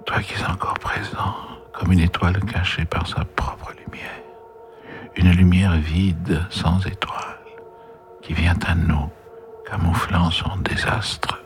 toi qui es encore présent, comme une étoile cachée par sa propre lumière, une lumière vide, sans étoile, qui vient à nous, camouflant son désastre